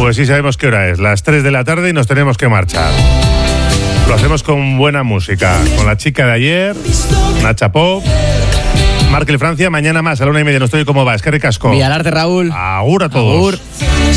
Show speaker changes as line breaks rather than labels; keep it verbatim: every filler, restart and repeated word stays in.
Pues sí, sabemos qué hora es, las tres de la tarde y nos tenemos que marchar. Lo hacemos con buena música, con la chica de ayer, Nacha Pop, Markel Francia, mañana más a la una y media. No estoy como va, es que ricasco.
Villalarte, Raúl.
Agur a todos.
Agur.